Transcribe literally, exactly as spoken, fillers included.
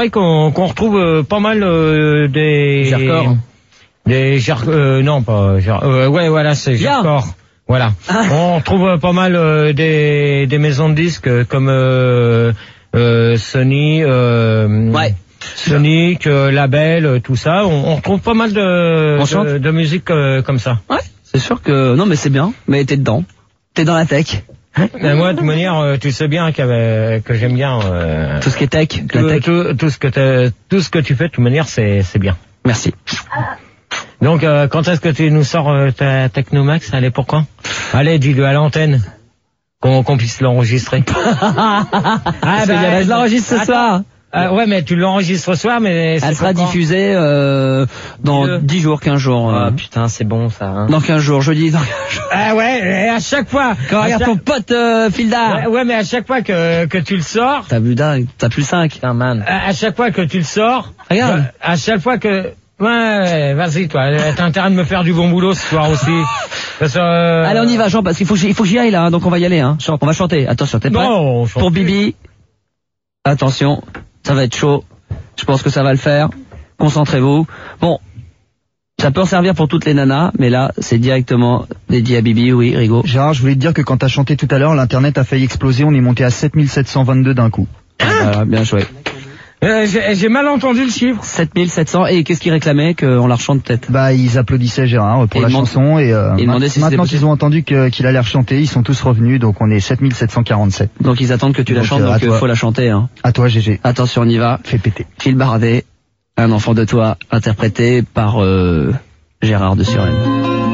qu'on qu'on retrouve euh, pas mal euh, des... Gercor. Des Ger... Euh, non, pas... Ger... Euh, ouais, voilà, c'est Gercor. Voilà. Ah. On retrouve euh, pas mal euh, des, des maisons de disques euh, comme euh, euh, Sony... Euh, ouais. Sonic, euh, Label, euh, tout ça. On, on retrouve pas mal de, de, de musique euh, comme ça. Ouais, c'est sûr que... Non, mais c'est bien. Mais t'es dedans. T'es dans la tech. Ben moi, de toute manière, euh, tu sais bien que, que j'aime bien... Euh, tout ce qui est tech. Tout, la tech. Tout, tout, ce que tout ce que tu fais, de toute manière, c'est bien. Merci. Donc, euh, quand est-ce que tu nous sors euh, ta Technomax? Allez, pour quand? Allez, dis-le à l'antenne. Qu'on qu'on puisse l'enregistrer. ah bah, je l'enregistre ce soir. Euh, ouais, mais tu l'enregistres ce soir, mais elle sera diffusée euh, dans dix jours, quinze jours. Ah euh. putain, c'est bon ça. Hein. Dans quinze jours, jeudi. Dans quinze jours. Ah ouais, et à chaque fois. Quand regarde chaque... ton pote euh, Filda. Ouais, ouais, mais à chaque fois que que tu le sors. T'as plus d'un, t'as plus cinq. Putain, man. À, à chaque fois que tu le sors. Regarde. À chaque fois que. Ouais, vas-y toi. T'as intérêt de me faire du bon boulot ce soir aussi. Parce que, euh... Allez, on y va, Jean, parce qu'il faut, il faut que j'y aille là, hein, donc on va y aller. Hein. On va chanter. Attention, t'es prêt? Non, pour Bibi. Attention, ça va être chaud. Je pense que ça va le faire. Concentrez-vous. Bon, ça peut en servir pour toutes les nanas, mais là, c'est directement dédié à Bibi. Oui, Rigaud. Gérard, je voulais te dire que quand t'as chanté tout à l'heure, l'internet a failli exploser. On est monté à sept mille sept cent vingt-deux d'un coup. Voilà, bien joué. Euh, J'ai mal entendu le chiffre. sept mille sept cents. Et qu'est-ce qu'ils réclamaient qu'on la rechante peut-être? Bah, ils applaudissaient Gérard pour et la chanson et euh, et ma si maintenant qu'ils ont entendu qu'il qu allait rechanter, ils sont tous revenus, donc on est sept mille sept cent quarante-sept. Donc ils attendent que tu donc, la chantes, euh, donc il faut la chanter. Hein. À toi, G G. Attention, on y va. Fais péter. Phil Bardet, un enfant de toi, interprété par euh, Gérard de Suresnes.